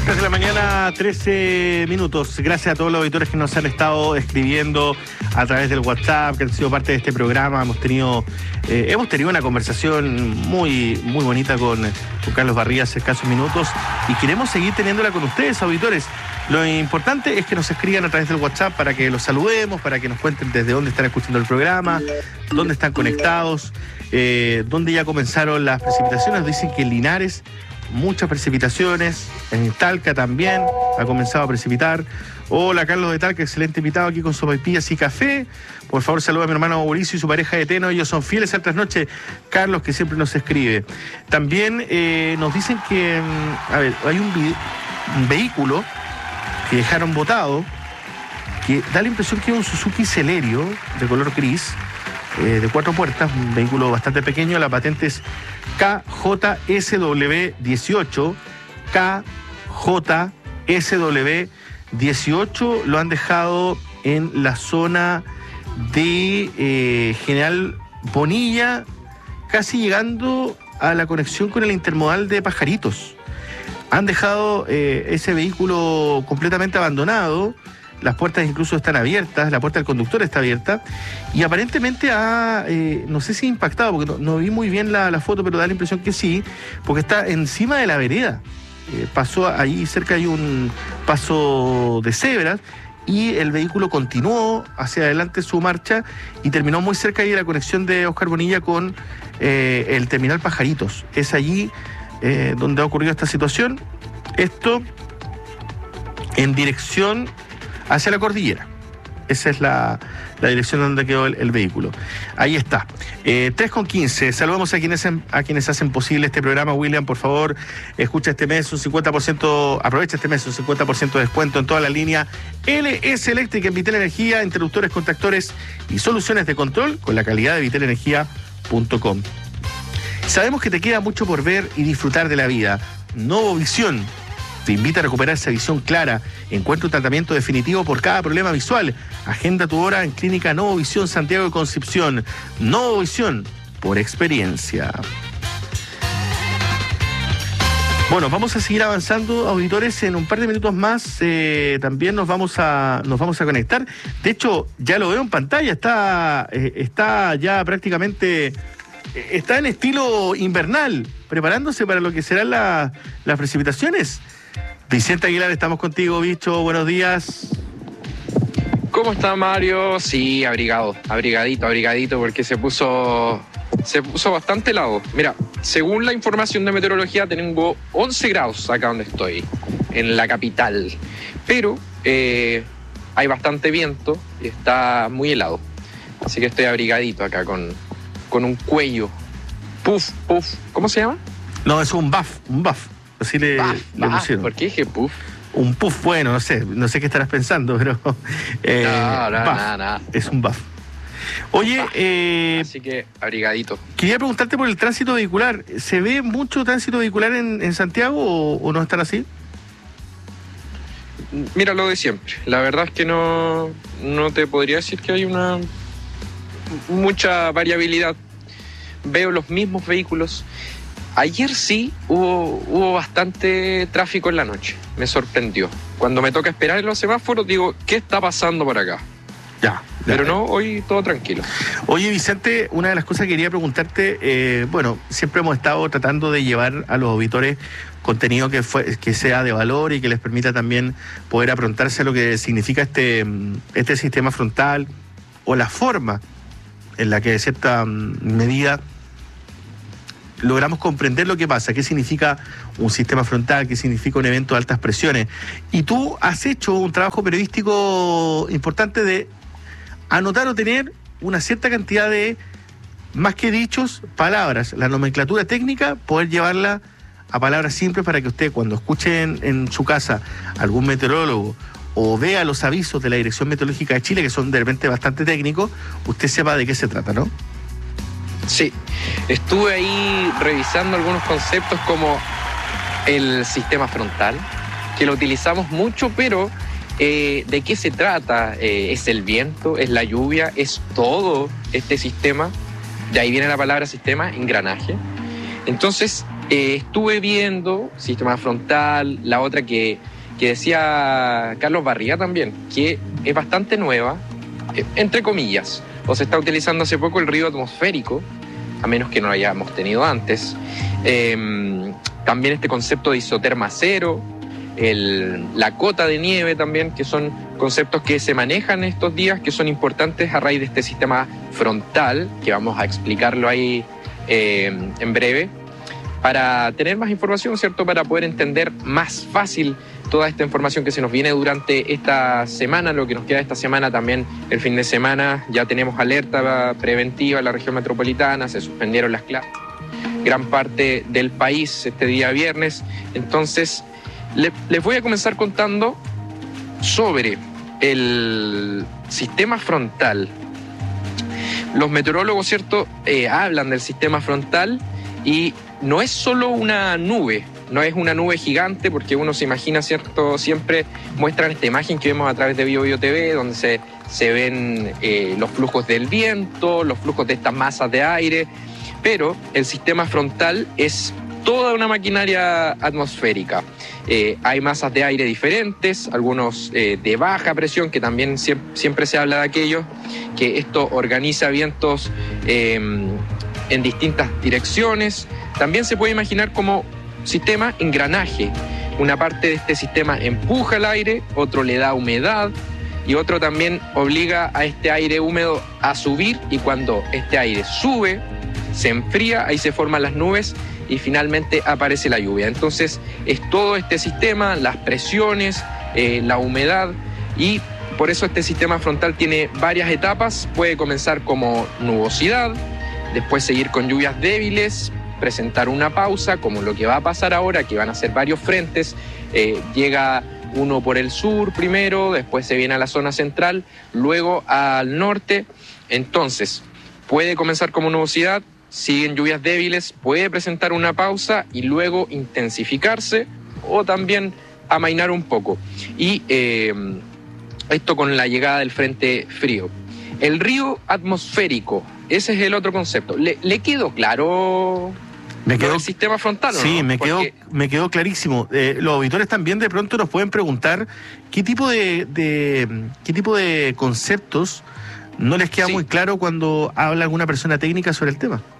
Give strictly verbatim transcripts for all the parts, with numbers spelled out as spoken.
tres de la mañana, trece minutos. Gracias a todos los auditores que nos han estado escribiendo a través del WhatsApp, que han sido parte de este programa. Hemos tenido eh, hemos tenido una conversación muy, muy bonita con, con Carlos Barría hace escasos minutos y queremos seguir teniéndola con ustedes, auditores. Lo importante es que nos escriban a través del WhatsApp para que los saludemos, para que nos cuenten desde dónde están escuchando el programa, dónde están conectados, eh, dónde ya comenzaron las precipitaciones. Dicen que en Linares muchas precipitaciones, en Talca también ha comenzado a precipitar. Hola, Carlos de Talca, excelente invitado aquí con sopaipillas y café. Por favor, saluda a mi hermano Mauricio y su pareja de Teno, ellos son fieles al trasnoche. Carlos, que siempre nos escribe. También eh, nos dicen que, a ver, hay un, un vehículo que dejaron botado, que da la impresión que es un Suzuki Celerio de color gris, eh, de cuatro puertas, un vehículo bastante pequeño. La patente es K J S W dieciocho, K J S W dieciocho. Lo han dejado en la zona de eh, General Bonilla, casi llegando a la conexión con el intermodal de Pajaritos. Han dejado eh, ese vehículo completamente abandonado. Las puertas incluso están abiertas, la puerta del conductor está abierta y aparentemente ha, eh, no sé si ha impactado, porque no, no vi muy bien la, la foto, pero da la impresión que sí, porque está encima de la vereda. Eh, pasó ahí cerca, hay un paso de cebras y el vehículo continuó hacia adelante su marcha y terminó muy cerca ahí de la conexión de Oscar Bonilla con eh, el terminal Pajaritos. Es allí eh, donde ha ocurrido esta situación. Esto en dirección hacia la cordillera. Esa es la, la dirección donde quedó el, el vehículo. Ahí está. Eh, tres con quince. Saludamos a quienes, a quienes hacen posible este programa. William, por favor, escucha este mes un cincuenta por ciento, aprovecha este mes un cincuenta por ciento de descuento en toda la línea L S Eléctrica en Vitel Energía, interruptores, contactores y soluciones de control con la calidad de vitel energía punto com. Sabemos que te queda mucho por ver y disfrutar de la vida. Novovisión te invita a recuperar esa visión clara. Encuentra un tratamiento definitivo por cada problema visual. Agenda tu hora en Clínica Novovisión Santiago de Concepción. Novovisión por experiencia. Bueno, vamos a seguir avanzando, auditores. En un par de minutos más eh, también nos vamos a nos vamos a conectar. De hecho, ya lo veo en pantalla. Está, eh, está ya prácticamente... eh, está en estilo invernal, preparándose para lo que serán la, las precipitaciones. Vicente Aguilar, estamos contigo, bicho, buenos días. ¿Cómo está, Mario? Sí, abrigado, abrigadito, abrigadito, porque se puso, se puso bastante helado. Mira, según la información de meteorología, tengo once grados acá donde estoy, en la capital. Pero eh, hay bastante viento y está muy helado. Así que estoy abrigadito acá con, con un cuello. Puff, puff. ¿Cómo se llama? No, es un buff, un buff. Así le, bah, le bah, pusieron. ¿Por qué dije puff? Un puff, bueno, no sé, no sé qué estarás pensando, pero... Eh, no, no, buff, nada, nada. Es un buff. Oye, eh, así que abrigadito. Quería preguntarte por el tránsito vehicular. ¿Se ve mucho tránsito vehicular en, en Santiago o, o no están así? Mira, lo de siempre. La verdad es que no, no te podría decir que hay una mucha variabilidad. Veo los mismos vehículos. Ayer sí hubo, hubo bastante tráfico en la noche. Me sorprendió. Cuando me toca esperar en los semáforos, digo, ¿qué está pasando por acá? Ya. Pero no, hoy todo tranquilo. Oye, Vicente, una de las cosas que quería preguntarte, eh, bueno, siempre hemos estado tratando de llevar a los auditores contenido que, fue, que sea de valor y que les permita también poder aprontarse a lo que significa este, este sistema frontal o la forma en la que de cierta medida logramos comprender lo que pasa, qué significa un sistema frontal, qué significa un evento de altas presiones. Y tú has hecho un trabajo periodístico importante de anotar o tener una cierta cantidad de, más que dichos, palabras, la nomenclatura técnica, poder llevarla a palabras simples para que usted, cuando escuche en, en su casa algún meteorólogo o vea los avisos de la Dirección Meteorológica de Chile, que son de repente bastante técnicos, usted sepa de qué se trata, ¿no? Sí, estuve ahí revisando algunos conceptos como el sistema frontal, que lo utilizamos mucho, pero eh, ¿de qué se trata? Eh, ¿Es el viento? ¿Es la lluvia? ¿Es todo este sistema? De ahí viene la palabra sistema, engranaje. Entonces, eh, estuve viendo sistema frontal, la otra que, que decía Carlos Barriga también, que es bastante nueva, eh, entre comillas, o se está utilizando hace poco el río atmosférico, a menos que no lo hayamos tenido antes. Eh, también este concepto de isoterma cero, el, la cota de nieve también, que son conceptos que se manejan estos días, que son importantes a raíz de este sistema frontal, que vamos a explicarlo ahí eh, en breve, para tener más información, ¿cierto? Para poder entender más fácil toda esta información que se nos viene durante esta semana, lo que nos queda esta semana también, el fin de semana. Ya tenemos alerta preventiva en la región metropolitana, se suspendieron las clases, gran parte del país este día viernes. Entonces, le, les voy a comenzar contando sobre el sistema frontal. Los meteorólogos, ¿cierto?, eh, hablan del sistema frontal y no es solo una nube, no es una nube gigante, porque uno se imagina, ¿cierto? Siempre muestran esta imagen que vemos a través de Bio Bio T V, donde se, se ven eh, los flujos del viento, los flujos de estas masas de aire, pero el sistema frontal es toda una maquinaria atmosférica. Eh, hay masas de aire diferentes, algunos eh, de baja presión, que también siempre, siempre se habla de aquellos, que esto organiza vientos eh, en distintas direcciones. También se puede imaginar como sistema engranaje. Una parte de este sistema empuja el aire, otro le da humedad y otro también obliga a este aire húmedo a subir, y cuando este aire sube, se enfría, ahí se forman las nubes y finalmente aparece la lluvia. Entonces es todo este sistema, las presiones, eh, la humedad, y por eso este sistema frontal tiene varias etapas. Puede comenzar como nubosidad, después seguir con lluvias débiles, presentar una pausa, como lo que va a pasar ahora, que van a ser varios frentes. Eh, llega uno por el sur primero, después se viene a la zona central, luego al norte. Entonces, puede comenzar como nubosidad, siguen lluvias débiles, puede presentar una pausa y luego intensificarse o también amainar un poco. Y eh, esto con la llegada del frente frío. El río atmosférico, ese es el otro concepto. ¿Le, le quedó claro me quedó, el sistema frontal o no? Sí, me Porque... quedó, me quedó clarísimo. Eh, los auditores también de pronto nos pueden preguntar qué tipo de, de qué tipo de conceptos no les queda sí. muy claro cuando habla alguna persona técnica sobre el tema.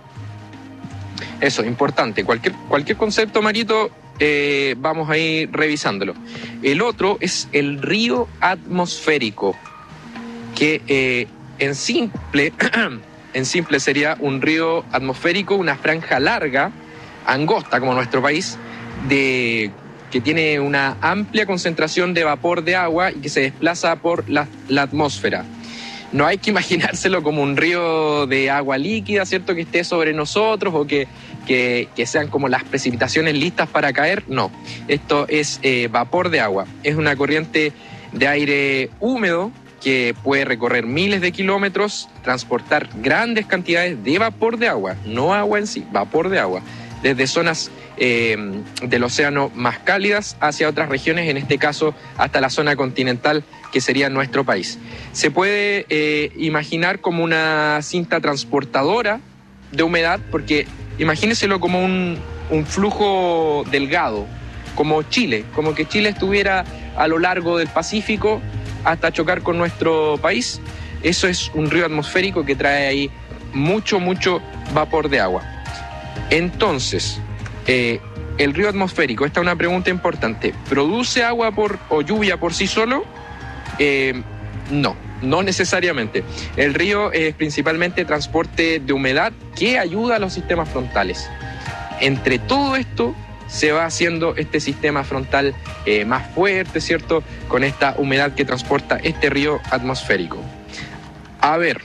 Eso, importante. Cualquier, cualquier concepto, Marito, eh, vamos a ir revisándolo. El otro es el río atmosférico, que eh, en simple, en simple sería un río atmosférico, una franja larga, angosta como nuestro país, de, que tiene una amplia concentración de vapor de agua y que se desplaza por la, la atmósfera. No hay que imaginárselo como un río de agua líquida, ¿cierto?, que esté sobre nosotros o que, que, que sean como las precipitaciones listas para caer. No, esto es eh, vapor de agua. Es una corriente de aire húmedo que puede recorrer miles de kilómetros, transportar grandes cantidades de vapor de agua, no agua en sí, vapor de agua, desde zonas eh, del océano más cálidas hacia otras regiones, en este caso hasta la zona continental, que sería nuestro país. Se puede eh, imaginar como una cinta transportadora de humedad, porque imagínenselo como un, un flujo delgado, como Chile, como que Chile estuviera a lo largo del Pacífico hasta chocar con nuestro país. Eso es un río atmosférico que trae ahí mucho, mucho vapor de agua. Entonces, eh, el río atmosférico, esta es una pregunta importante, ¿produce agua por, o lluvia por sí solo? Eh, no, no necesariamente. El río es principalmente transporte de humedad que ayuda a los sistemas frontales. Entre todo esto se va haciendo este sistema frontal eh, más fuerte, ¿cierto?, con esta humedad que transporta este río atmosférico. A ver,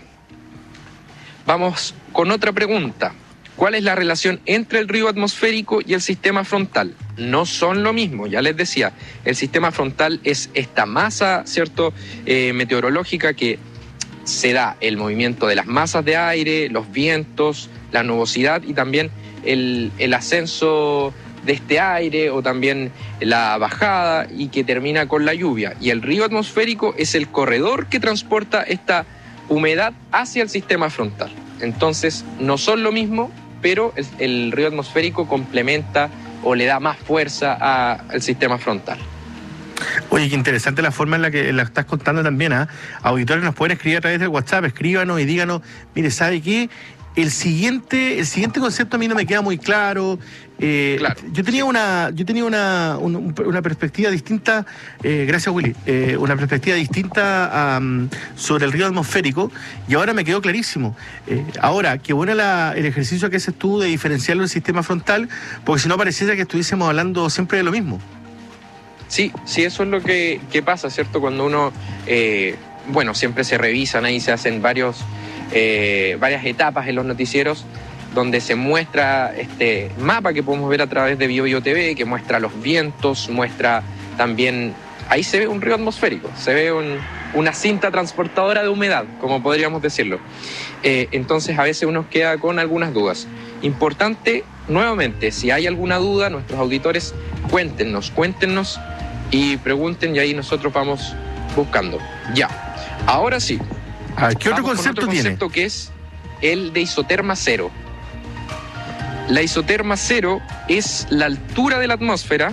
vamos con otra pregunta. ¿Cuál es la relación entre el río atmosférico y el sistema frontal? No son lo mismo, ya les decía. El sistema frontal es esta masa, ¿cierto?, eh, meteorológica que se da el movimiento de las masas de aire, los vientos, la nubosidad y también el, el ascenso de este aire o también la bajada, y que termina con la lluvia. Y el río atmosférico es el corredor que transporta esta humedad hacia el sistema frontal. Entonces, no son lo mismo, pero el, el ruido atmosférico complementa o le da más fuerza a, al sistema frontal. Oye, qué interesante la forma en la que la estás contando también, ¿eh? Auditores nos pueden escribir a través del WhatsApp, escríbanos y díganos, mire, ¿sabe qué? El siguiente, el siguiente concepto a mí no me queda muy claro. Eh, claro. Yo tenía una, yo tenía una, un, una perspectiva distinta, eh, gracias Willy, eh, una perspectiva distinta um, sobre el ruido atmosférico, y ahora me quedó clarísimo. Eh, ahora, qué bueno la, el ejercicio que haces tú de diferenciarlo del sistema frontal, porque si no pareciera que estuviésemos hablando siempre de lo mismo. Sí, sí, eso es lo que, que pasa, ¿cierto? Cuando uno, eh, bueno, siempre se revisan ahí, se hacen varios, eh, varias etapas en los noticieros donde se muestra este mapa que podemos ver a través de Bio Bio T V, que muestra los vientos, muestra también, ahí se ve un río atmosférico, se ve un, una cinta transportadora de humedad, como podríamos decirlo. Eh, entonces a veces uno queda con algunas dudas. Importante, nuevamente, si hay alguna duda, nuestros auditores, cuéntenos, cuéntenos y pregunten, y ahí nosotros vamos buscando. Ya, ahora sí. A ver, ¿qué otro vamos concepto con otro tiene? concepto que es el de isoterma cero. La isoterma cero es la altura de la atmósfera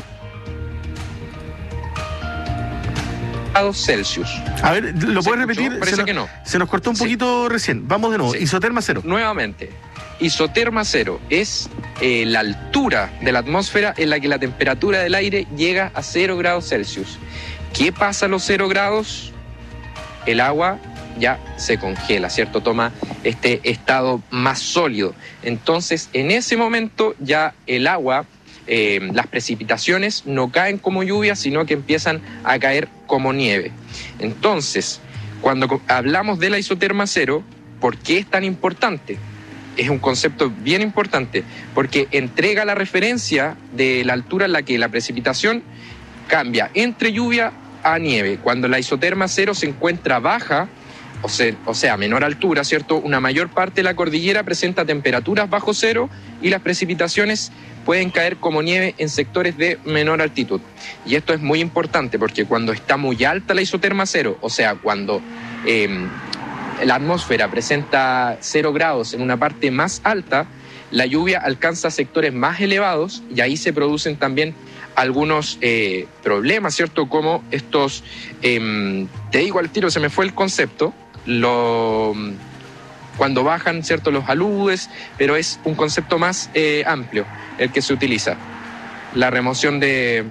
grados Celsius. A ver, ¿lo puedes repetir? Parece se que nos, no. Se nos cortó un Sí. poquito recién. Vamos de nuevo. Sí. Isoterma cero. Nuevamente, isoterma cero es eh, la altura de la atmósfera en la que la temperatura del aire llega a cero grados Celsius. ¿Qué pasa a los cero grados? El agua ya se congela, ¿cierto? Toma este estado más sólido. Entonces, en ese momento ya el agua, eh, las precipitaciones no caen como lluvia, sino que empiezan a caer como nieve. Entonces, cuando hablamos de la isoterma cero, ¿por qué es tan importante? Es un concepto bien importante, porque entrega la referencia de la altura en la que la precipitación cambia entre lluvia a nieve. Cuando la isoterma cero se encuentra baja, o sea, o sea, menor altura, ¿cierto? Una mayor parte de la cordillera presenta temperaturas bajo cero y las precipitaciones pueden caer como nieve en sectores de menor altitud. Y esto es muy importante porque cuando está muy alta la isoterma cero, o sea, cuando eh, la atmósfera presenta cero grados en una parte más alta, la lluvia alcanza sectores más elevados y ahí se producen también algunos eh, problemas, ¿cierto? Como estos, eh, te digo al tiro, se me fue el concepto, lo, cuando bajan, ¿cierto? Los aludes, pero es un concepto más eh, amplio el que se utiliza. La remoción de,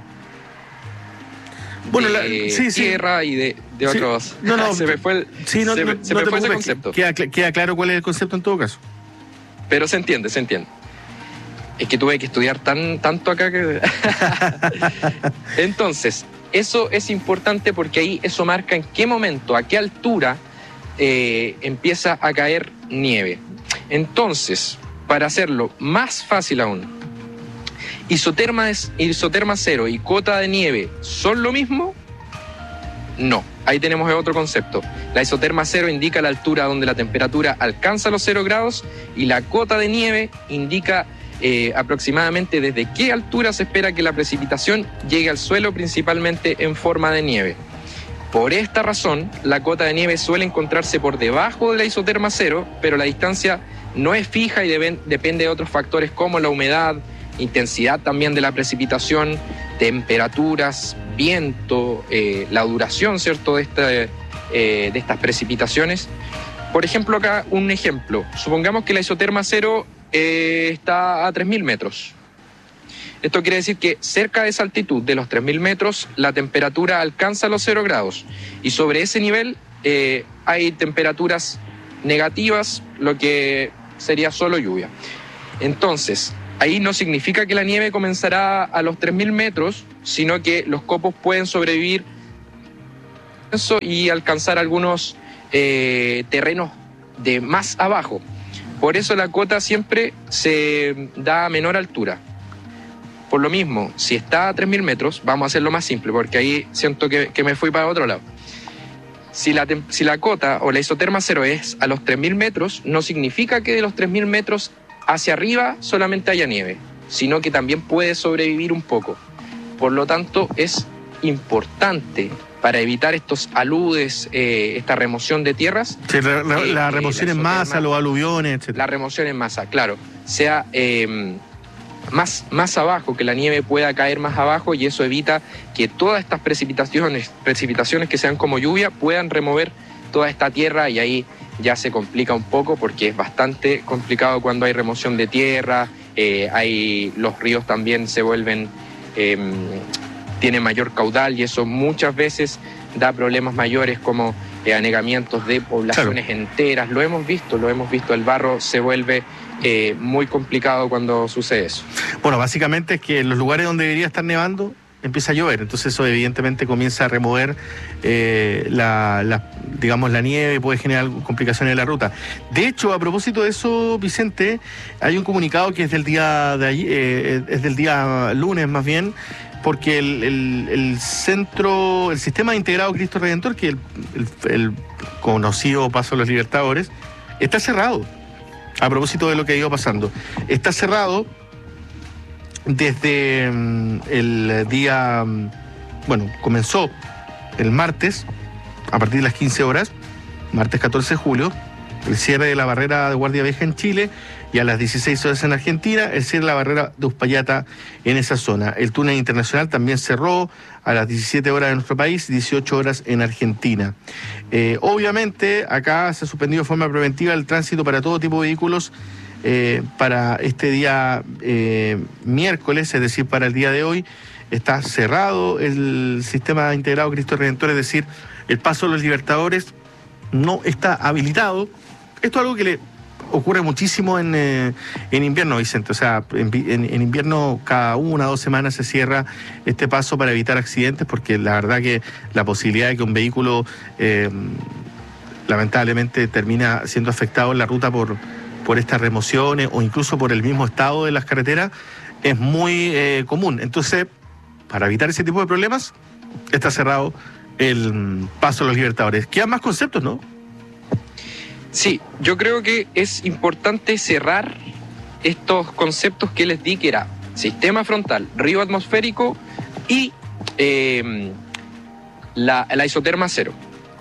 bueno, la, de sí, tierra sí. y de, de Sí. otros... No, no, se me fue, el, sí, no, se, no, se no me te fue ese preocupes, concepto. queda, queda claro cuál es el concepto en todo caso. Pero se entiende, se entiende. Es que tuve que estudiar tan, tanto acá que... Entonces, eso es importante porque ahí eso marca en qué momento, a qué altura eh, empieza a caer nieve. Entonces, para hacerlo más fácil aún, ¿isoterma, es, isoterma cero y cota de nieve son lo mismo? No, ahí tenemos otro concepto. La isoterma cero indica la altura donde la temperatura alcanza los cero grados y la cota de nieve indica eh, aproximadamente desde qué altura se espera que la precipitación llegue al suelo, principalmente en forma de nieve. Por esta razón, la cota de nieve suele encontrarse por debajo de la isoterma cero, pero la distancia no es fija y deben, depende de otros factores como la humedad, intensidad también de la precipitación, temperaturas, viento, eh, la duración, ¿cierto?, de, este, eh, de estas precipitaciones. Por ejemplo, acá un ejemplo. Supongamos que la isoterma cero eh, está a tres mil metros. Esto quiere decir que cerca de esa altitud, de los tres mil metros, la temperatura alcanza los cero grados. Y sobre ese nivel eh, hay temperaturas negativas, lo que sería solo lluvia. Entonces, ahí no significa que la nieve comenzará a los tres mil metros, sino que los copos pueden sobrevivir y alcanzar algunos eh, terrenos de más abajo. Por eso la cota siempre se da a menor altura. Por lo mismo, si está a tres mil metros, vamos a hacerlo más simple, porque ahí siento que, que me fui para otro lado. Si la, si la cota o la isoterma cero es a los tres mil metros, no significa que de los tres mil metros hacia arriba solamente haya nieve, sino que también puede sobrevivir un poco. Por lo tanto, es importante para evitar estos aludes, eh, esta remoción de tierras. Sí, la, la, eh, la remoción eh, la en masa, isoterma, los aluviones, etcétera. La remoción en masa, claro. sea eh, más, más abajo, que la nieve pueda caer más abajo, y eso evita que todas estas precipitaciones, precipitaciones que sean como lluvia puedan remover toda esta tierra, y ahí ya se complica un poco porque es bastante complicado cuando hay remoción de tierra, eh, hay, los ríos también se vuelven, eh, tienen mayor caudal, y eso muchas veces da problemas mayores como eh, anegamientos de poblaciones claro. enteras. Lo hemos visto, lo hemos visto, el barro se vuelve eh, muy complicado cuando sucede eso. Bueno, básicamente es que en los lugares donde debería estar nevando empieza a llover, entonces eso evidentemente comienza a remover eh, la, la, digamos, la nieve y puede generar complicaciones en la ruta. De hecho, a propósito de eso, Vicente, hay un comunicado que es del día de allí, eh, es del día lunes más bien, porque el, el, el centro, el sistema integrado Cristo Redentor, que el, el, el conocido Paso de los Libertadores, está cerrado. A propósito de lo que ha ido pasando, está cerrado desde el día, bueno, comenzó el martes, a partir de las quince horas, martes catorce de julio, el cierre de la barrera de Guardia Vieja en Chile, y a las dieciséis horas en Argentina, el cierre de la barrera de Uspallata en esa zona. El túnel internacional también cerró a las diecisiete horas en nuestro país, dieciocho horas en Argentina. Eh, obviamente, acá se ha suspendido de forma preventiva el tránsito para todo tipo de vehículos eh, para este día eh, miércoles, es decir, para el día de hoy. Está cerrado el sistema integrado Cristo Redentor, es decir, el Paso de los Libertadores no está habilitado. Esto es algo que le ocurre muchísimo en, eh, en invierno, Vicente. O sea, en, en, en invierno cada una o dos semanas se cierra este paso para evitar accidentes, porque la verdad que la posibilidad de que un vehículo eh, lamentablemente termina siendo afectado en la ruta por, por estas remociones o incluso por el mismo estado de las carreteras es muy eh, común. Entonces, para evitar ese tipo de problemas, está cerrado el Paso de los Libertadores. Quedan más conceptos, ¿no? Sí, yo creo que es importante cerrar estos conceptos que les di, que era sistema frontal, río atmosférico y eh, la, la isoterma cero.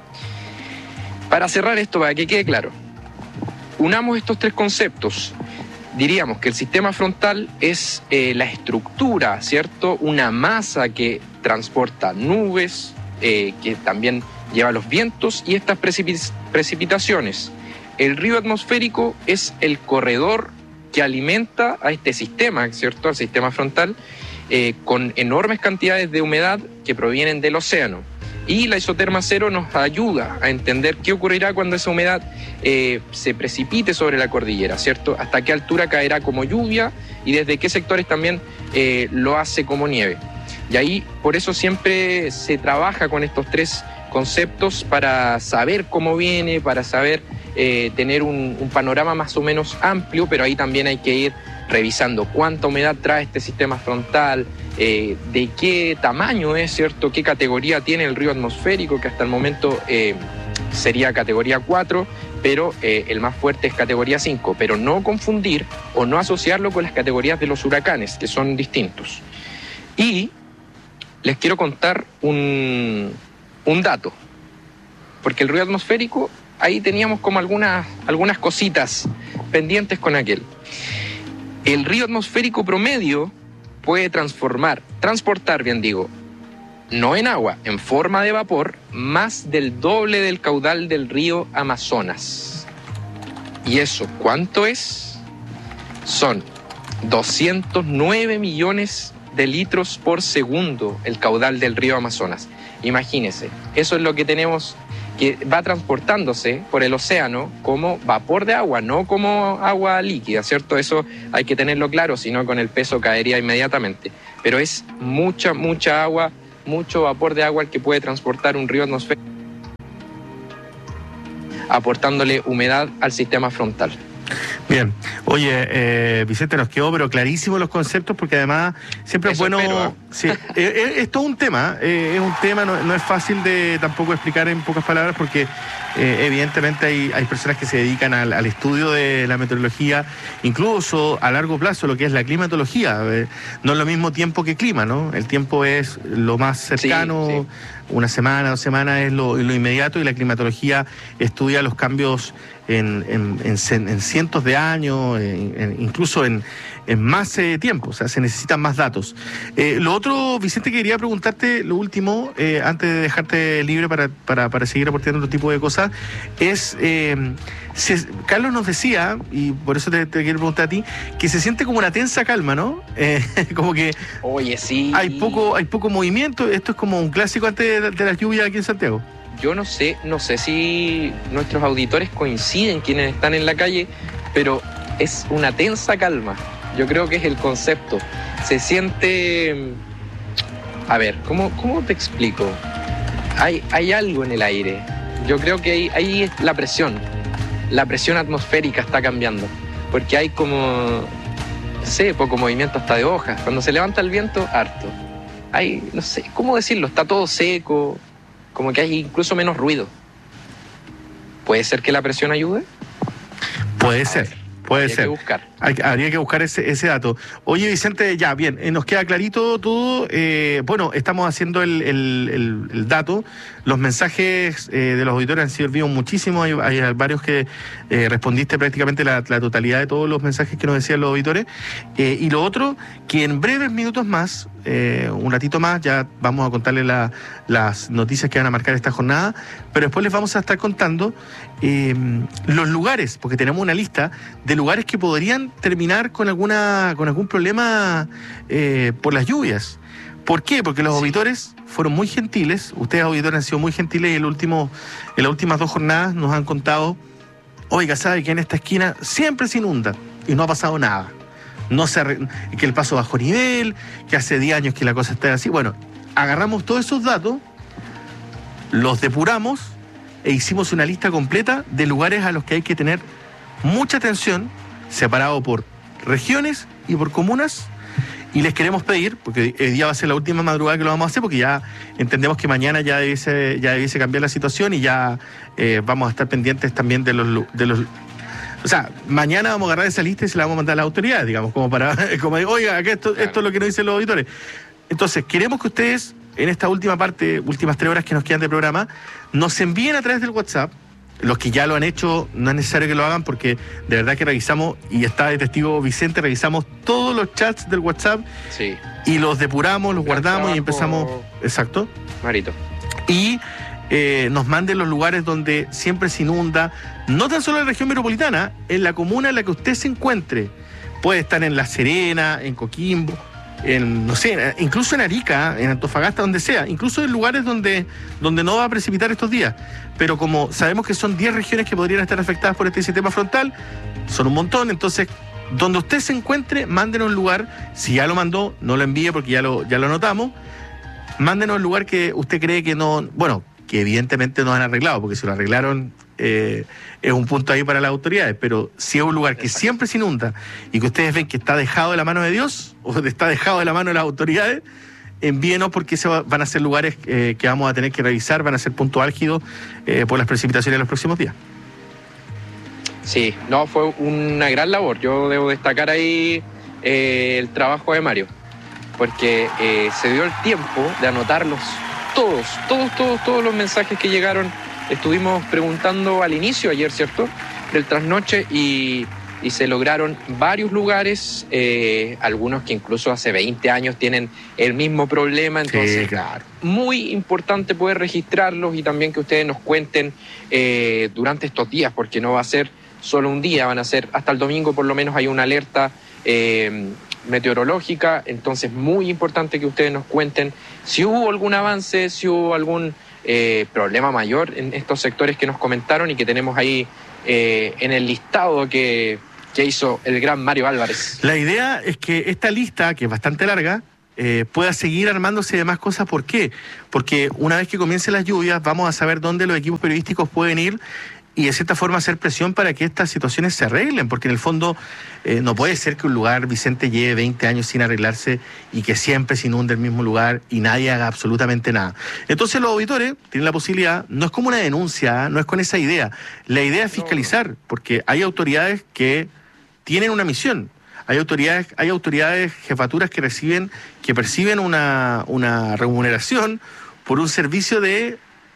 Para cerrar esto, para que quede claro, unamos estos tres conceptos. Diríamos que el sistema frontal es eh, la estructura, ¿cierto? Una masa que transporta nubes, eh, que también lleva los vientos y estas precipit- precipitaciones. El río atmosférico es el corredor que alimenta a este sistema, ¿cierto? Al sistema frontal, eh, con enormes cantidades de humedad que provienen del océano. Y la isoterma cero nos ayuda a entender qué ocurrirá cuando esa humedad eh, se precipite sobre la cordillera, ¿cierto? Hasta qué altura caerá como lluvia y desde qué sectores también eh, lo hace como nieve. Y ahí, por eso siempre se trabaja con estos tres conceptos para saber cómo viene, para saber eh, tener un, un panorama más o menos amplio, pero ahí también hay que ir revisando cuánta humedad trae este sistema frontal, eh, de qué tamaño es, ¿cierto? Qué categoría tiene el río atmosférico, que hasta el momento eh, sería categoría cuatro, pero eh, el más fuerte es categoría cinco, pero no confundir o no asociarlo con las categorías de los huracanes, que son distintos. Y les quiero contar un, un dato, porque el río atmosférico, ahí teníamos como algunas, algunas cositas pendientes con aquel. El río atmosférico promedio puede transformar, transportar, bien digo, no en agua, en forma de vapor, más del doble del caudal del río Amazonas. ¿Y eso cuánto es? Son doscientos nueve millones de litros por segundo el caudal del río Amazonas. Imagínense, eso es lo que tenemos, que va transportándose por el océano como vapor de agua, no como agua líquida, ¿cierto? Eso hay que tenerlo claro, si no con el peso caería inmediatamente. Pero es mucha, mucha agua, mucho vapor de agua el que puede transportar un río atmosférico, aportándole humedad al sistema frontal. Bien, oye, eh, Vicente, nos quedó pero clarísimo los conceptos, porque además siempre Eso es bueno, espero, ¿eh? sí, eh, es todo un tema, eh, es un tema, no, no es fácil de tampoco explicar en pocas palabras, porque eh, evidentemente hay, hay personas que se dedican al, al estudio de la meteorología, incluso a largo plazo, lo que es la climatología. Eh, no es lo mismo tiempo que clima, ¿no? El tiempo es lo más cercano, sí, sí. Una semana, dos semanas es lo, lo inmediato, y la climatología estudia los cambios en, en, en, en cientos de años, en, en, incluso en, en más eh, tiempo, o sea, se necesitan más datos. Eh, lo otro, Vicente, quería preguntarte, lo último, eh, antes de dejarte libre para, para, para seguir aportando otro tipo de cosas, es, eh, se, Carlos nos decía, y por eso te, te quiero preguntar a ti, que se siente como una tensa calma, ¿no? Eh, como que Oye, sí. hay poco, hay poco movimiento, esto es como un clásico antes de, de las lluvias aquí en Santiago. Yo no sé, no sé si nuestros auditores coinciden, quienes están en la calle, pero es una tensa calma. Yo creo que es el concepto. Se siente... A ver, ¿cómo, cómo te explico? Hay, hay algo en el aire. Yo creo que ahí, ahí es la presión. La presión atmosférica está cambiando. Porque hay como... No sé, poco movimiento hasta de hojas. Cuando se levanta el viento, harto. Hay, no sé, ¿cómo decirlo? Está todo seco. Como que hay incluso menos ruido. ¿Puede ser que la presión ayude? Puede ser, puede Habría ser. que buscar. Hay, habría que buscar ese, ese dato. Oye, Vicente, ya, bien, eh, nos queda clarito todo. Eh, bueno, estamos haciendo el, el, el, el dato. Los mensajes eh, de los auditores han servido muchísimo. Hay, hay varios que eh, respondiste prácticamente la, la totalidad de todos los mensajes que nos decían los auditores. Eh, y lo otro, que en breves minutos más, eh, un ratito más, ya vamos a contarles la, las noticias que van a marcar esta jornada, pero después les vamos a estar contando eh, los lugares, porque tenemos una lista de lugares que podrían terminar con alguna con algún problema eh, por las lluvias. ¿Por qué? Porque los sí. auditores fueron muy gentiles, ustedes auditores han sido muy gentiles y en, el último, en las últimas dos jornadas nos han contado, oiga, ¿sabe que en esta esquina siempre se inunda y no ha pasado nada? No se arre... que el paso bajo nivel, que hace diez años que la cosa está así. Bueno, agarramos todos esos datos, los depuramos e hicimos una lista completa de lugares a los que hay que tener mucha atención, separado por regiones y por comunas. Y les queremos pedir, porque hoy día va a ser la última madrugada que lo vamos a hacer, porque ya entendemos que mañana ya debiese, ya debiese cambiar la situación y ya eh, vamos a estar pendientes también de los, de los... O sea, mañana vamos a agarrar esa lista y se la vamos a mandar a las autoridades, digamos, como para... como oiga, que esto, esto es lo que nos dicen los auditores. Entonces, queremos que ustedes, en esta última parte, últimas tres horas que nos quedan de programa, nos envíen a través del WhatsApp. Los que ya lo han hecho, no es necesario que lo hagan porque de verdad que revisamos, y está de testigo Vicente, revisamos todos los chats del WhatsApp sí. y los depuramos, los Gran guardamos trabajo, y empezamos... Exacto. Marito. Y eh, nos manden los lugares donde siempre se inunda, no tan solo en la región metropolitana, en la comuna en la que usted se encuentre. Puede estar en La Serena, en Coquimbo, en, no sé, incluso en Arica, en Antofagasta, donde sea, incluso en lugares donde, donde no va a precipitar estos días. Pero como sabemos que son diez regiones que podrían estar afectadas por este sistema frontal, son un montón, entonces, donde usted se encuentre, mándenos un lugar, si ya lo mandó, no lo envíe porque ya lo, ya lo anotamos, mándenos el lugar que usted cree que no, bueno, que evidentemente no han arreglado, porque si lo arreglaron eh, es un punto ahí para las autoridades, pero si es un lugar que siempre se inunda y que ustedes ven que está dejado de la mano de Dios o está dejado de la mano de las autoridades, envíenos porque se va, van a ser lugares eh, que vamos a tener que revisar, van a ser puntos álgidos eh, por las precipitaciones en los próximos días. Sí, no, fue una gran labor. Yo debo destacar ahí eh, el trabajo de Mario, porque eh, se dio el tiempo de anotarlos todos, todos, todos, todos los mensajes que llegaron. Estuvimos preguntando al inicio ayer, ¿cierto?, del trasnoche y... y se lograron varios lugares, eh, algunos que incluso hace veinte años tienen el mismo problema, entonces sí, claro. Muy importante poder registrarlos y también que ustedes nos cuenten eh, durante estos días, porque no va a ser solo un día, van a ser hasta el domingo por lo menos hay una alerta eh, meteorológica, entonces muy importante que ustedes nos cuenten si hubo algún avance, si hubo algún eh, problema mayor en estos sectores que nos comentaron y que tenemos ahí eh, en el listado que... que hizo el gran Mario Álvarez. La idea es que esta lista, que es bastante larga, eh, pueda seguir armándose de más cosas. ¿Por qué? Porque una vez que comiencen las lluvias, vamos a saber dónde los equipos periodísticos pueden ir y de cierta forma hacer presión para que estas situaciones se arreglen, porque en el fondo eh, no puede ser que un lugar, Vicente, lleve veinte años sin arreglarse y que siempre se inunde el mismo lugar y nadie haga absolutamente nada. Entonces los auditores tienen la posibilidad, no es como una denuncia, ¿eh? No es con esa idea, la idea es fiscalizar, porque hay autoridades que tienen una misión. Hay autoridades, hay autoridades, jefaturas que reciben, que perciben una, una remuneración por un servicio de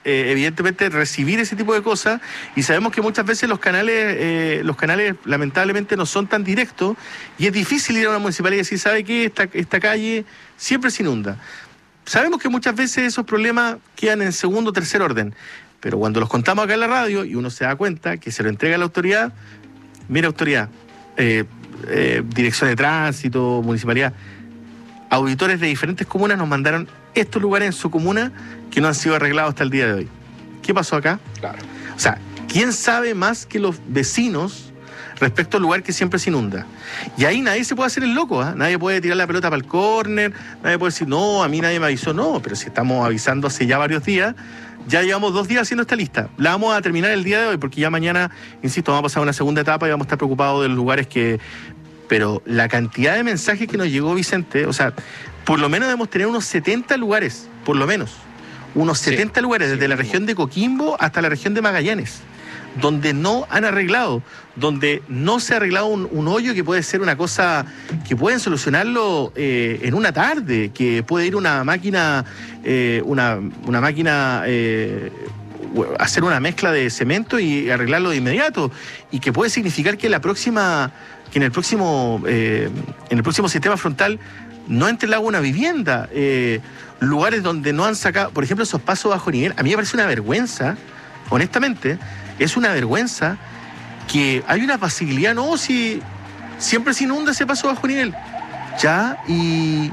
eh, evidentemente, recibir ese tipo de cosas, y sabemos que muchas veces los canales, eh, los canales lamentablemente no son tan directos, y es difícil ir a una municipalidad y decir, ¿sabe qué? Esta, esta calle siempre se inunda. Sabemos que muchas veces esos problemas quedan en segundo o tercer orden, pero cuando los contamos acá en la radio y uno se da cuenta que se lo entrega a la autoridad, mira, autoridad, eh, eh, dirección de tránsito, municipalidad, auditores de diferentes comunas nos mandaron estos lugares en su comuna que no han sido arreglados hasta el día de hoy. ¿Qué pasó acá? Claro. O sea, ¿quién sabe más que los vecinos respecto al lugar que siempre se inunda? Y ahí nadie se puede hacer el loco, ¿eh? Nadie puede tirar la pelota para el córner, nadie puede decir, no, a mí nadie me avisó. No, pero si estamos avisando hace ya varios días, ya llevamos dos días haciendo esta lista. La vamos a terminar el día de hoy, porque ya mañana, insisto, vamos a pasar a una segunda etapa y vamos a estar preocupados de los lugares que... Pero la cantidad de mensajes que nos llegó, Vicente, o sea, por lo menos debemos tener unos setenta lugares, por lo menos, unos setenta sí, lugares, desde sí, la región de Coquimbo hasta la región de Magallanes, donde no han arreglado, donde no se ha arreglado un, un hoyo que puede ser una cosa que pueden solucionarlo eh, en una tarde, que puede ir una máquina, eh, una, una máquina... Eh, hacer una mezcla de cemento y arreglarlo de inmediato, y que puede significar que la próxima que en el próximo eh, en el próximo sistema frontal no entre el agua una vivienda, eh, lugares donde no han sacado, por ejemplo, esos pasos bajo nivel. A mí me parece una vergüenza, honestamente, es una vergüenza que hay una facilidad, no, si siempre se inunda ese paso bajo nivel, ya, y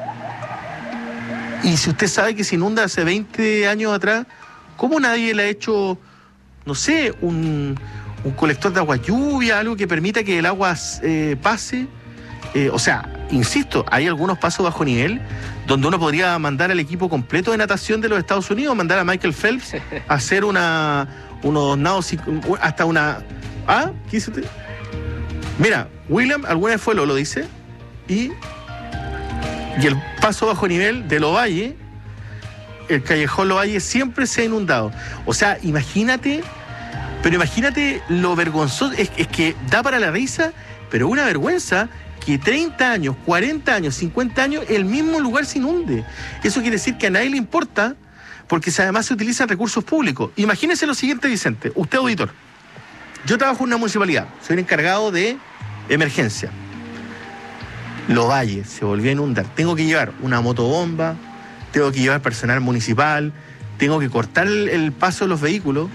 y si usted sabe que se inunda hace veinte años atrás, ¿cómo nadie le ha hecho, no sé, un, un colector de agua lluvia, algo que permita que el agua eh, pase? Eh, o sea, insisto, hay algunos pasos bajo nivel donde uno podría mandar al equipo completo de natación de los Estados Unidos, mandar a Michael Phelps a hacer una, unos nados, hasta una... ¿Ah? ¿Qué hizo usted? Mira, William alguna vez fue, lo, lo dice, y, y el paso bajo nivel de Lovalle, el callejón Lovalle, siempre se ha inundado. O sea, imagínate, pero imagínate lo vergonzoso, es, es que da para la risa, pero una vergüenza que treinta años, cuarenta años, cincuenta años, el mismo lugar se inunde. Eso quiere decir que a nadie le importa, porque además se utilizan recursos públicos. Imagínese lo siguiente, Vicente, usted auditor. Yo trabajo en una municipalidad, soy el encargado de emergencia. Lovalle se volvió a inundar. Tengo que llevar una motobomba, tengo que llevar personal municipal, tengo que cortar el, el paso de los vehículos.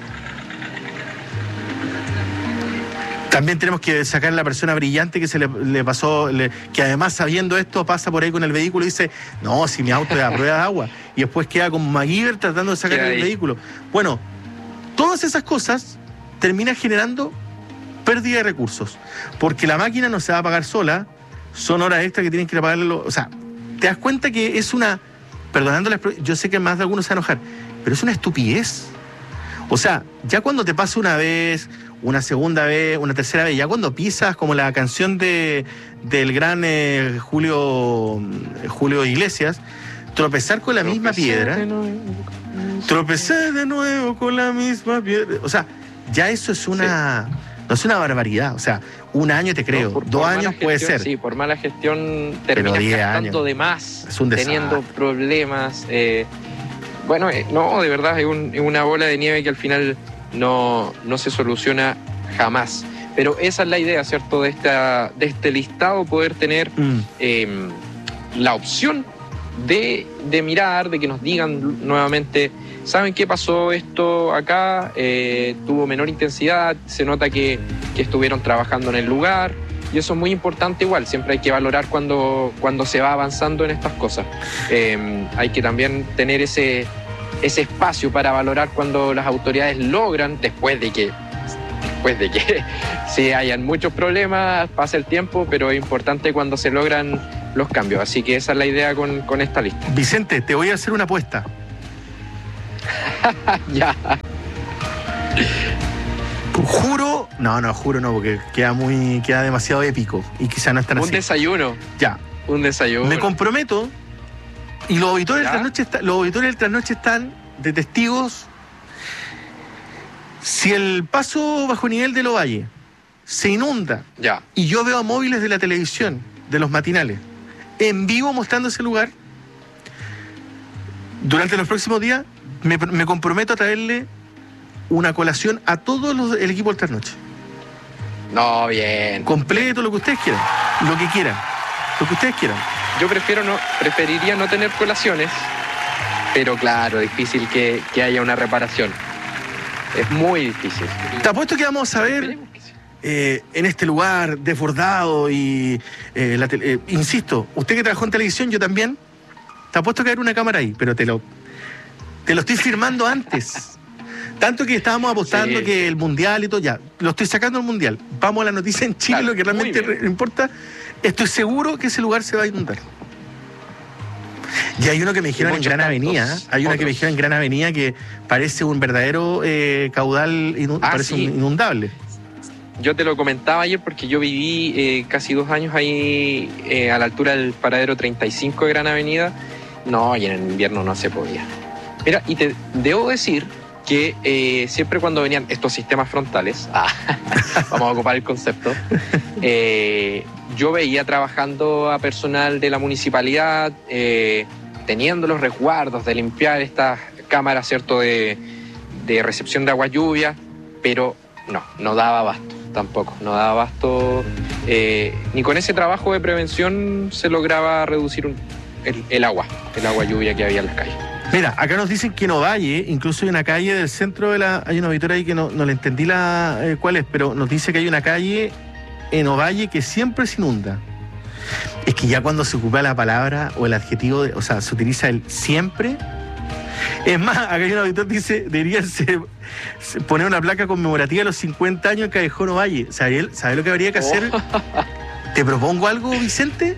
También tenemos que sacar a la persona brillante que se le, le pasó, le, que además sabiendo esto pasa por ahí con el vehículo y dice, no, si mi auto es a prueba de agua, y después queda con MacGyver tratando de sacar el vehículo. Bueno, todas esas cosas terminan generando pérdida de recursos, porque la máquina no se va a pagar sola, son horas extras que tienen que ir a pagarlo. O sea, te das cuenta que es una... Perdonando, yo sé que más de algunos se van a enojar, pero es una estupidez. O sea, ya cuando te pasa una vez, una segunda vez, una tercera vez, ya cuando pisas, como la canción de del gran eh, Julio Julio Iglesias, tropezar con la tropecé misma piedra, de nuevo, tropecé de nuevo con la misma piedra. O sea, ya eso es una... Sí. No es una barbaridad, o sea, un año te creo, no, por, dos por años gestión, puede ser. Sí, por mala gestión terminas gastando de más, es un teniendo problemas. Eh, bueno, eh, no, de verdad, es, un, es una bola de nieve que al final no, no se soluciona jamás. Pero esa es la idea, ¿cierto? De, esta, de este listado, poder tener mm. eh, la opción de, de mirar, de que nos digan nuevamente... ¿Saben qué pasó esto acá? Eh, tuvo menor intensidad, se nota que, que estuvieron trabajando en el lugar, y eso es muy importante igual, siempre hay que valorar cuando, cuando se va avanzando en estas cosas. Eh, hay que también tener ese, ese espacio para valorar cuando las autoridades logran, después de que, después de que sí hayan muchos problemas, pasa el tiempo, pero es importante cuando se logran los cambios. Así que esa es la idea con, con esta lista. Vicente, te voy a hacer una apuesta. Ya. Juro, no, no, juro no, porque queda muy, queda demasiado épico y quizá no es tan así. Un desayuno. Ya. Un desayuno. Me comprometo, y los auditores del trasnoche, los auditores del trasnoche están de testigos. Si el paso bajo nivel de Lovalle se inunda, ya, y yo veo a móviles de la televisión, de los matinales, en vivo mostrando ese lugar, durante los próximos días, me, me comprometo a traerle una colación a todos los el equipo del Trasnoche. No, bien. Completo, lo que ustedes quieran. Lo que quieran. Lo que ustedes quieran. Yo prefiero no, preferiría no tener colaciones, pero claro, difícil que, que haya una reparación. Es muy difícil. Te apuesto que vamos a ver eh, en este lugar desbordado y, eh, la tele, eh, insisto, usted que trabajó en televisión, yo también, te apuesto que hay una cámara ahí, pero te lo, te lo estoy firmando antes. Tanto que estábamos apostando sí. que el Mundial y todo, ya, lo estoy sacando al Mundial. Vamos a la noticia en Chile, claro, lo que realmente re- importa. Estoy seguro que ese lugar se va a inundar. Y hay uno que me dijeron en Gran Avenida, hay una otros. que me dijeron en Gran Avenida que parece un verdadero eh, caudal, inund- ah, parece sí. un inundable. Yo te lo comentaba ayer porque yo viví eh, casi dos años ahí eh, a la altura del paradero treinta y cinco de Gran Avenida. No, y en el invierno no se podía. Mira, y te debo decir que eh, siempre cuando venían estos sistemas frontales, ah, vamos a ocupar el concepto, eh, yo veía trabajando a personal de la municipalidad, eh, teniendo los resguardos de limpiar estas cámaras, ¿cierto?, de, de recepción de agua lluvia, pero no, no daba abasto tampoco, no daba abasto, eh, ni con ese trabajo de prevención se lograba reducir un, el, el agua, el agua lluvia que había en las calles. Mira, acá nos dicen que en Ovalle, incluso hay una calle del centro de la... Hay una auditoría ahí que no, no le entendí la eh, cuál es, pero nos dice que hay una calle en Ovalle que siempre se inunda. Es que ya cuando se ocupa la palabra o el adjetivo, de, o sea, se utiliza el siempre. Es más, acá hay un auditor que dice, deberían ser, poner una placa conmemorativa de los cincuenta años en Callejón Ovalle. ¿Sabes sabe lo que habría que hacer? Oh. ¿Te propongo algo, Vicente?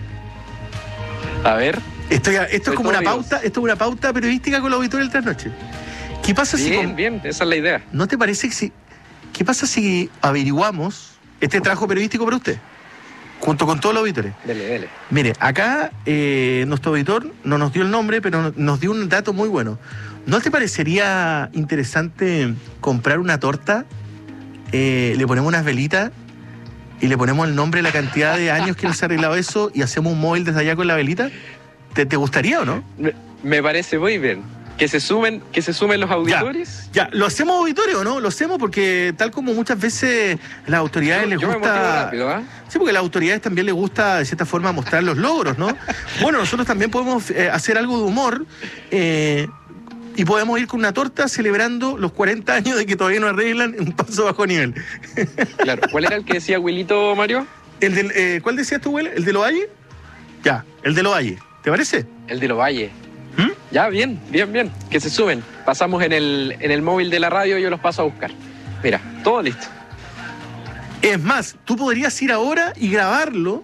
A ver... Esto, ya, esto es como una pauta, esto es una pauta periodística con los auditores del Trasnoche. ¿Qué pasa bien, si Bien, bien, esa es la idea. ¿No te parece que si... ¿Qué pasa si averiguamos este trabajo periodístico para usted? Junto con todos los auditores. Dele, dele. Mire, acá eh, nuestro auditor no nos dio el nombre, pero nos dio un dato muy bueno. ¿No te parecería interesante comprar una torta? Eh, le ponemos unas velitas y le ponemos el nombre, la cantidad de años que nos ha arreglado eso y hacemos un móvil desde allá con la velita. ¿Te, ¿Te gustaría o no? Me, me parece muy bien. Que se sumen, que se sumen los auditores. Ya, ya, ¿lo hacemos auditores o no? Lo hacemos porque tal como muchas veces las autoridades yo, les yo gusta... Me motivo rápido, ¿eh? Sí, porque a las autoridades también les gusta de cierta forma mostrar los logros, ¿no? Bueno, nosotros también podemos eh, hacer algo de humor eh, y podemos ir con una torta celebrando los cuarenta años de que todavía no arreglan un paso bajo nivel. Claro. ¿Cuál era el que decía Wilito, Mario? El del, eh, ¿Cuál decías tú, Will? ¿El de Lovalle? Ya, el de Lovalle. ¿Te parece? El de Lovalle. ¿Mm? Ya, bien, bien, bien. Que se suben. Pasamos en el, en el móvil de la radio y yo los paso a buscar. Mira, todo listo. Es más, tú podrías ir ahora y grabarlo.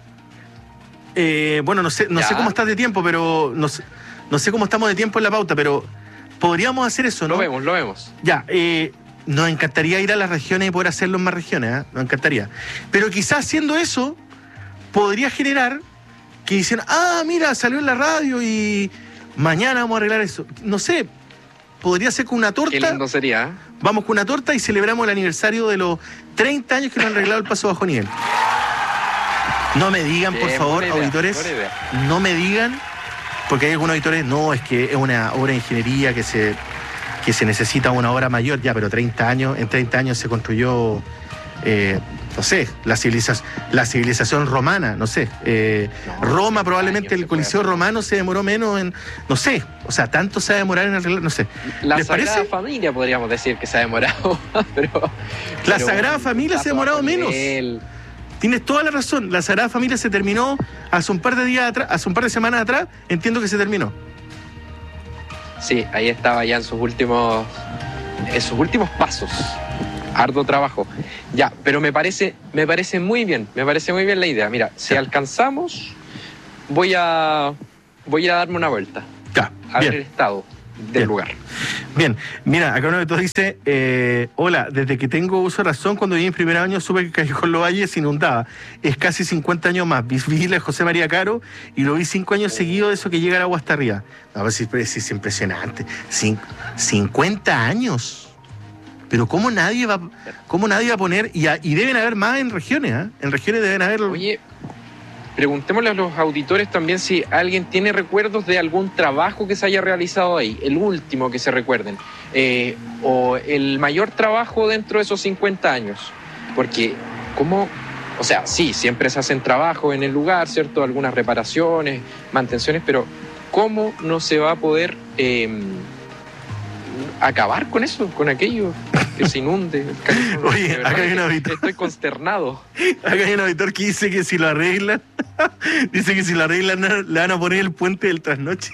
Eh, bueno, no sé, no sé cómo estás de tiempo, pero no sé, no sé cómo estamos de tiempo en la pauta, pero podríamos hacer eso, ¿no? Lo vemos, lo vemos. Ya, eh, nos encantaría ir a las regiones y poder hacerlo en más regiones, ¿eh? Nos encantaría. Pero quizás haciendo eso, podría generar que dicen, ah, mira, salió en la radio y mañana vamos a arreglar eso. No sé, podría ser con una torta. Qué lindo sería, ¿eh? Vamos con una torta y celebramos el aniversario de los treinta años que nos han arreglado el paso bajo nivel. No me digan, por Bien, favor, buena idea, auditores, buena idea. no me digan, porque hay algunos auditores, no, es que es una obra de ingeniería que se, que se necesita una obra mayor, ya, pero treinta años, en treinta años se construyó... Eh, no sé, la civilización, la civilización romana, no sé. Eh, no, Roma, probablemente el Coliseo romano se demoró menos en, no sé, o sea, tanto se va a demorar en arreglar, no sé. La ¿Les Sagrada parece? Familia podríamos decir que se ha demorado, pero... La pero Sagrada Familia se ha demorado menos. Nivel. Tienes toda la razón, la Sagrada Familia se terminó hace un par de días atrás, hace un par de semanas atrás, entiendo que se terminó. Sí, ahí estaba ya en sus últimos, en sus últimos pasos. Arduo trabajo. Ya, pero me parece, me parece muy bien, me parece muy bien la idea. Mira, si ya. alcanzamos, voy a voy a ir a darme una vuelta. Ya, a bien. ver el estado del Bien. lugar. Bien, mira, acá uno de todos dice, eh, hola, desde que tengo uso de razón, cuando viví en primer año supe que Callejón Lovalle se inundaba. Es casi cincuenta años más. Vi a José María Caro y lo vi cinco años seguidos de eso que llega el agua hasta arriba. A ver si es, es impresionante. Cin- cincuenta años. Pero cómo nadie va, cómo nadie va a poner, y, a, y deben haber más en regiones, ¿eh? En regiones deben haber... Oye, preguntémosle a los auditores también si alguien tiene recuerdos de algún trabajo que se haya realizado ahí, el último que se recuerden, eh, o el mayor trabajo dentro de esos cincuenta años. Porque, ¿cómo? O sea, sí, siempre se hacen trabajos en el lugar, ¿cierto? Algunas reparaciones, mantenciones, pero ¿cómo no se va a poder eh, acabar con eso, con aquello? Que se inunde. Oye, acá hay un auditor. Estoy consternado. Acá hay un auditor que dice que si lo arreglan, dice que si lo arreglan le van a poner el puente del trasnoche.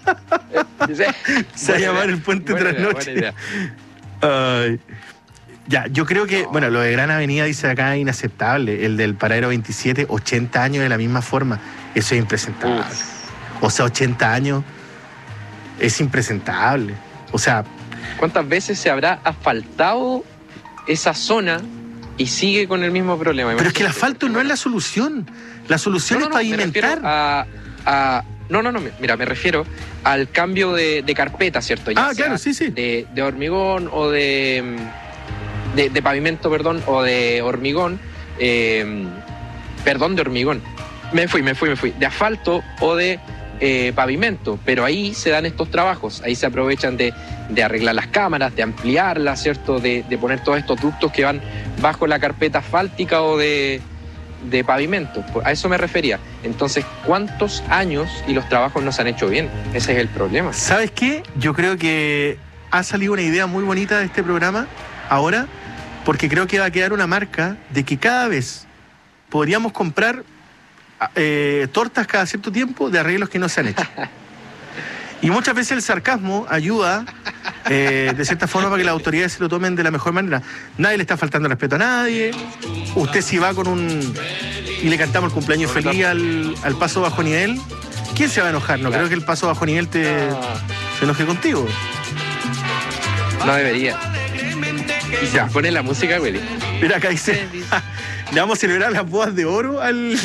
Se va a llamar el puente buena trasnoche. Idea, buena idea. Ay. Ya, yo creo que, No. bueno, lo de Gran Avenida dice acá es inaceptable. El del Paradero veintisiete, ochenta años de la misma forma. Eso es impresentable. Uf. O sea, ochenta años es impresentable. O sea, ¿Cuántas veces se habrá asfaltado esa zona y sigue con el mismo problema? pero es que el Imagínate. asfalto no es la solución. La solución No, no, no, es me pavimentar. refiero a, a- no, no, no, mira, me refiero al cambio de, de carpeta, ¿cierto? Ya Ah, sea claro, sí, sí. De, de hormigón o de, de, de pavimento, perdón, o de hormigón, eh, perdón, de hormigón. Me fui, me fui, me fui. De asfalto o de eh, pavimento, pero ahí se dan estos trabajos, ahí se aprovechan de, de arreglar las cámaras, de ampliarlas, ¿cierto? De, de poner todos estos ductos que van bajo la carpeta asfáltica o de, de pavimento. A eso me refería. Entonces, ¿cuántos años y los trabajos no se han hecho bien? Ese es el problema. ¿Sabes qué? Yo creo que ha salido una idea muy bonita de este programa ahora, porque creo que va a quedar una marca de que cada vez podríamos comprar eh, tortas cada cierto tiempo de arreglos que no se han hecho. Y muchas veces el sarcasmo ayuda, eh, de cierta forma, para que las autoridades se lo tomen de la mejor manera. Nadie le está faltando respeto a nadie. Usted si va con un... y le cantamos el cumpleaños feliz al, al paso bajo nivel, ¿quién se va a enojar? No Claro. creo que el paso bajo nivel te, No, se enoje contigo. no debería. Y se pone la música, Willy. Mira, acá dice, le vamos a celebrar las bodas de oro al...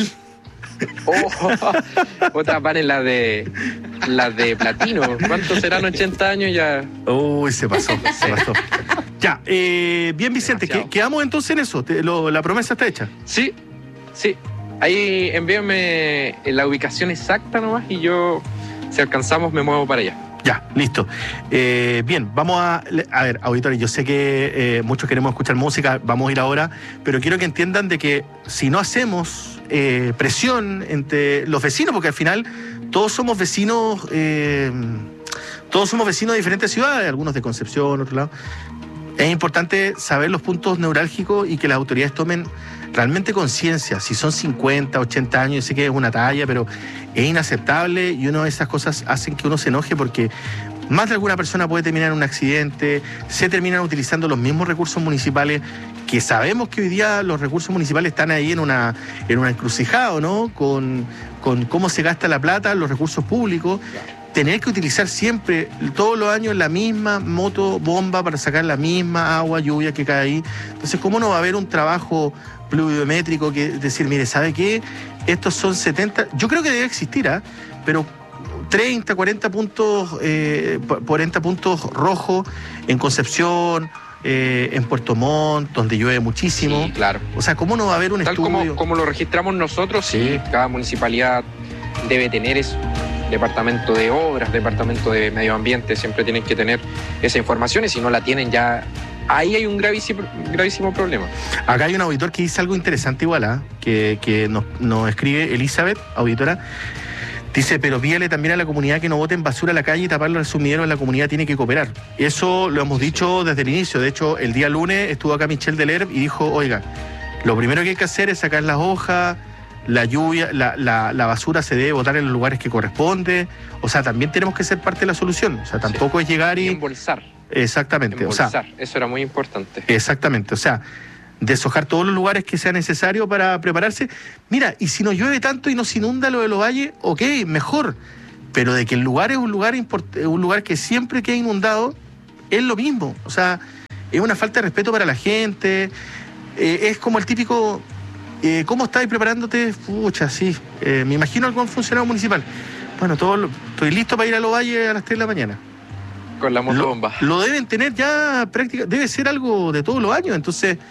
Oh, otras van en las de las de platino. ¿Cuántos serán? ochenta años ya. Uy, se pasó, se pasó. Ya, eh, bien Vicente, que, Demasiado. quedamos entonces en eso. Te- lo- la promesa está hecha. Sí, sí. Ahí envíame la ubicación exacta nomás y yo, si alcanzamos, me muevo para allá. Ya, listo. Eh, bien, vamos a... A ver, auditores, yo sé que eh, muchos queremos escuchar música, vamos a ir ahora, pero quiero que entiendan de que si no hacemos eh, presión entre los vecinos, porque al final todos somos vecinos, eh, todos somos vecinos de diferentes ciudades, algunos de Concepción, otro lado. Es importante saber los puntos neurálgicos y que las autoridades tomen realmente conciencia. Si son cincuenta, ochenta años, yo sé que es una talla, pero es inaceptable y una de esas cosas hacen que uno se enoje porque más de alguna persona puede terminar en un accidente, se terminan utilizando los mismos recursos municipales, que sabemos que hoy día los recursos municipales están ahí en una, en una encrucijada, ¿no? Con, con cómo se gasta la plata, los recursos públicos. Tener que utilizar siempre, todos los años, la misma moto bomba para sacar la misma agua, lluvia que cae ahí. Entonces, ¿cómo no va a haber un trabajo pluviométrico que decir, mire, ¿sabe qué? Estos son setenta, yo creo que debe existir, ¿ah? Pero treinta, cuarenta puntos, eh, cuarenta puntos rojos en Concepción, eh, en Puerto Montt, donde llueve muchísimo. Sí, claro. O sea, ¿cómo no va a haber un Tal estudio? como, como lo registramos nosotros, sí. Sí. Cada municipalidad debe tener eso. Departamento de Obras, Departamento de Medio Ambiente, siempre tienen que tener esa información y si no la tienen ya, ahí hay un gravísimo, gravísimo problema. Acá hay un auditor que dice algo interesante igual, ¿ah? que, que nos, nos escribe Elizabeth, auditora. Dice, pero pídale también a la comunidad que no boten basura a la calle y taparlo al sumidero, la comunidad tiene que cooperar. Eso lo hemos dicho desde el inicio. De hecho, el día lunes estuvo acá Michelle Delerb y dijo, oiga, lo primero que hay que hacer es sacar las hojas, la lluvia, la, la, la basura se debe botar en los lugares que corresponde. O sea, también tenemos que ser parte de la solución. O sea, tampoco Sí. es llegar Y y... embolsar. Exactamente. O Embolsar. sea, Eso era muy importante. exactamente. O sea, deshojar todos los lugares que sea necesario para prepararse. Mira, y si no llueve tanto y nos inunda lo de los valles, ok, mejor. Pero de que el lugar es un lugar, import- un lugar que siempre queda inundado, es lo mismo. O sea, es una falta de respeto para la gente. Eh, es como el típico... Eh, ¿Cómo estáis preparándote? Pucha, sí. Eh, me imagino algún funcionario municipal. Bueno, todo lo- estoy listo para ir a los valles a las tres de la mañana. Con la Lo, motobomba. lo deben tener ya práctica, debe ser algo de todos los años. Entonces,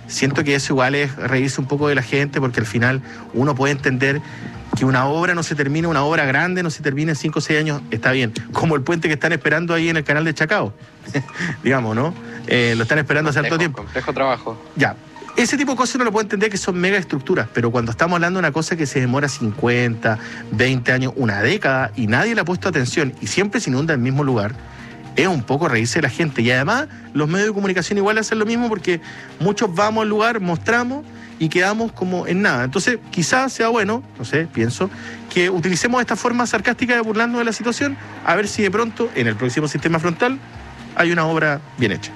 siento que eso igual es reírse un poco de la gente, porque al final uno puede entender que una obra no se termina, una obra grande no se termina en cinco o seis años, está bien. Como el puente que están esperando ahí en el canal de Chacao, digamos, ¿no? Eh, lo están esperando hace harto tiempo. Complejo trabajo. Ya. Ese tipo de cosas uno lo puede entender que son mega estructuras, pero cuando estamos hablando de una cosa que se demora cincuenta, veinte años, una década, y nadie le ha puesto atención, y siempre se inunda en el mismo lugar, es un poco reírse de la gente. Y además, los medios de comunicación igual hacen lo mismo, porque muchos vamos al lugar, mostramos, y quedamos como en nada. Entonces, quizás sea bueno, no sé, pienso, que utilicemos esta forma sarcástica de burlarnos de la situación, a ver si de pronto, en el próximo sistema frontal, hay una obra bien hecha.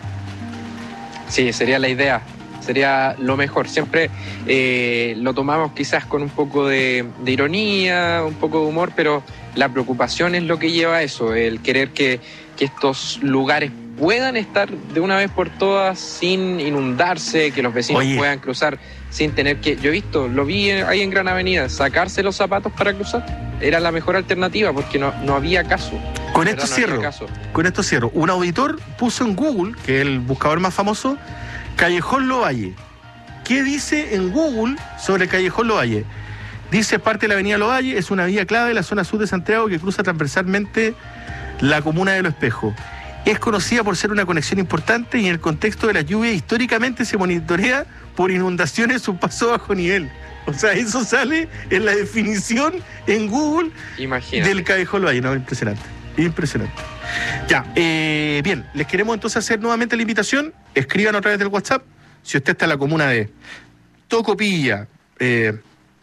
Sí, sería la idea, sería lo mejor. Siempre eh, lo tomamos quizás con un poco de, de ironía, un poco de humor, pero la preocupación es lo que lleva a eso, el querer que, que estos lugares puedan estar de una vez por todas sin inundarse, que los vecinos Oye. puedan cruzar sin tener que... Yo he visto, lo vi ahí en Gran Avenida, sacarse los zapatos para cruzar. Era la mejor alternativa porque no, no había caso. Con esto no cierro, con esto cierro. Un auditor puso en Google, que es el buscador más famoso, Callejón Lovalle. ¿Qué dice en Google sobre el Callejón Lovalle? Dice, parte de la avenida Lovalle, es una vía clave de la zona sur de Santiago que cruza transversalmente la comuna de Los Espejos. Es conocida por ser una conexión importante y en el contexto de la lluvia históricamente se monitorea por inundaciones su paso bajo nivel. O sea, eso sale en la definición en Google Imagínate. del Callejón Lovalle. No, impresionante, impresionante. Ya, eh, bien, les queremos entonces hacer nuevamente la invitación. Escriban a través del WhatsApp si usted está en la comuna de Tocopilla, eh,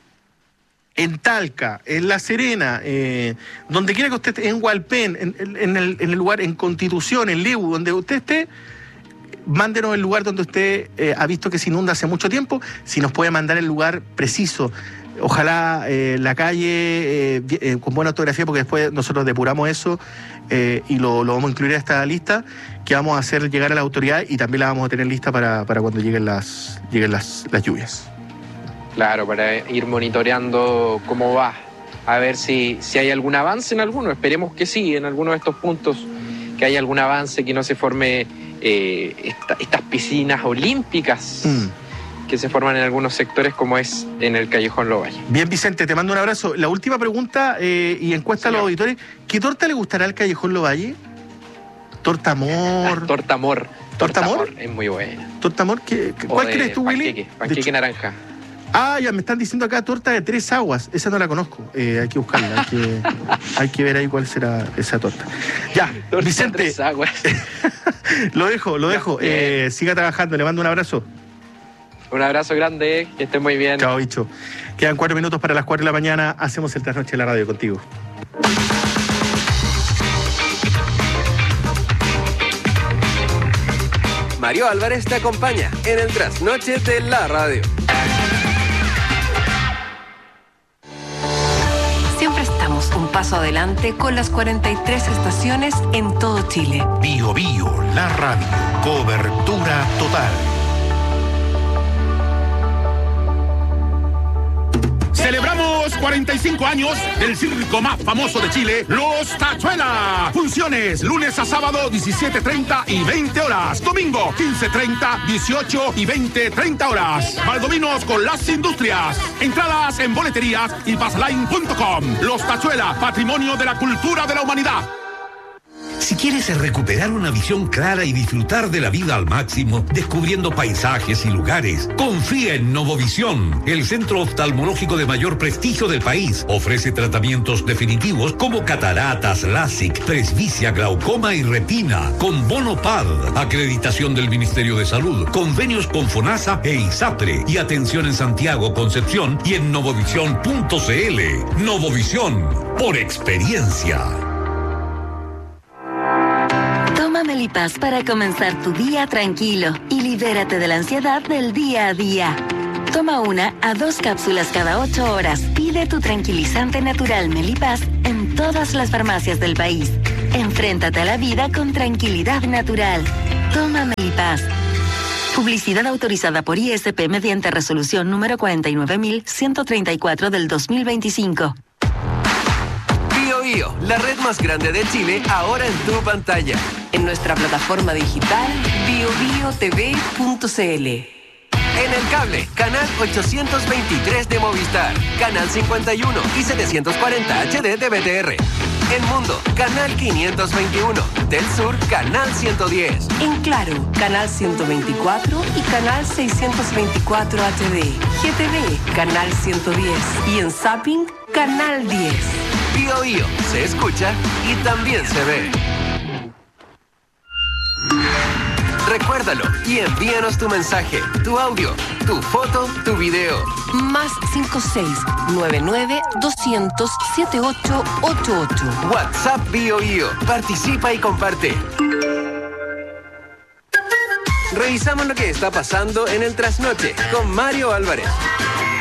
en Talca, en La Serena, eh, donde quiera que usted esté, en Hualpén, en, en, el, en el lugar, en Constitución, en Leu, donde usted esté, mándenos el lugar donde usted eh, ha visto que se inunda hace mucho tiempo, si nos puede mandar el lugar preciso. Ojalá eh, la calle eh, eh, con buena ortografía, porque después nosotros depuramos eso eh, y lo, lo vamos a incluir a esta lista que vamos a hacer llegar a la autoridad, y también la vamos a tener lista para, para cuando lleguen las, lleguen las, las lluvias. Claro, para ir monitoreando cómo va, a ver si, si hay algún avance en alguno. Esperemos que sí, en alguno de estos puntos, que haya algún avance, que no se forme eh, esta, estas piscinas olímpicas mm. que se forman en algunos sectores, como es en el Callejón Lovalle. Bien, Vicente, te mando un abrazo. La última pregunta eh, y encuesta Señor. a los auditores. ¿Qué torta le gustará al Callejón Lovalle? ¿Torta amor? Torta amor. ¿Torta amor? Es muy buena. ¿Torta amor? ¿Qué, ¿Cuál crees tú, Willy? Panqueque, panqueque naranja. Ah, ya me están diciendo acá torta de tres aguas. Esa no la conozco. Eh, hay que buscarla. Hay que, hay que ver ahí cuál será esa torta. Ya, torta Vicente. De tres aguas. lo dejo, lo dejo. Eh, siga trabajando. Le mando un abrazo. Un abrazo grande. Que esté muy bien. Chao, bicho. Quedan cuatro minutos para las cuatro de la mañana. Hacemos el trasnoche en la radio contigo. Mario Álvarez te acompaña en el trasnoche de la radio. Siempre estamos un paso adelante con las cuarenta y tres estaciones en todo Chile. Bio Bio, la radio, cobertura total. Celebramos cuarenta y cinco años del circo más famoso de Chile, Los Tachuela. Funciones lunes a sábado, diecisiete treinta y veinte horas. Domingo, quince treinta, dieciocho y veinte treinta horas. Valdominos con las industrias. Entradas en boleterías y passline punto com. Los Tachuela, patrimonio de la cultura de la humanidad. Si quieres recuperar una visión clara y disfrutar de la vida al máximo, descubriendo paisajes y lugares, confía en Novovisión, el centro oftalmológico de mayor prestigio del país. Ofrece tratamientos definitivos como cataratas, LASIK, presbicia, glaucoma y retina, con bono P A D, acreditación del Ministerio de Salud, convenios con FONASA e ISAPRE, y atención en Santiago, Concepción y en novovisión punto c l. Novovisión, por experiencia. Melipaz para comenzar tu día tranquilo y libérate de la ansiedad del día a día. Toma una a dos cápsulas cada ocho horas. Pide tu tranquilizante natural Melipaz en todas las farmacias del país. Enfréntate a la vida con tranquilidad natural. Toma Melipaz. Publicidad autorizada por I S P mediante resolución número cuarenta y nueve mil ciento treinta y cuatro del dos mil veinticinco. Bio Bio, la red más grande de Chile, ahora en tu pantalla. En nuestra plataforma digital bio bio t v punto c l. En el cable, canal ochocientos veintitrés de Movistar, canal cincuenta y uno y setecientos cuarenta H D de B T R. En Mundo, canal quinientos veintiuno. Del Sur, canal ciento diez. En Claro, canal ciento veinticuatro y canal seiscientos veinticuatro H D. G T V, canal ciento diez. Y en Zapping, canal diez. Bio Bio, se escucha y también se ve. Recuérdalo y envíanos tu mensaje, tu audio, tu foto, tu video. Más cinco seis nueve nueve doscientos setenta y ocho ochenta y ocho. WhatsApp Bio Bio. Participa y comparte. Revisamos lo que está pasando en el trasnoche con Mario Álvarez.